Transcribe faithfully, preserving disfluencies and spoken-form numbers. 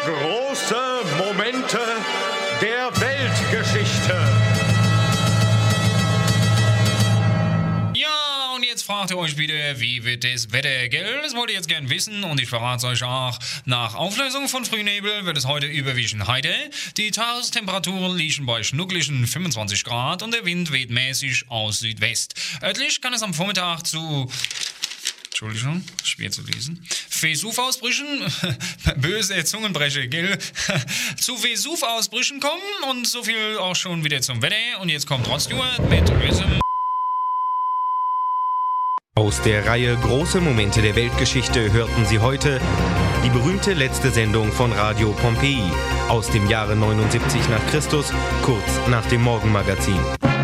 Große Momente der Weltgeschichte. Ja, und jetzt fragt ihr euch wieder, wie wird das Wetter, gell? Das wollt ihr jetzt gern wissen und ich verrate euch auch. Nach Auflösung von Frühnebel wird es heute überwiegend heiter. Die Tagestemperaturen liegen bei schnuckligen fünfundzwanzig Grad und der Wind weht mäßig aus Südwest. Örtlich kann es am Vormittag zu... Entschuldigung, schwer zu lesen. Vesuvausbrüchen, böse Zungenbrecher, gell? Zu Vesuvausbrüchen kommen und so viel auch schon wieder zum Wetter. Und jetzt kommt Rod Stewart mit Rhythm. Aus der Reihe Große Momente der Weltgeschichte hörten Sie heute die berühmte letzte Sendung von Radio Pompeii aus dem Jahre neunundsiebzig nach Christus, kurz nach dem Morgenmagazin.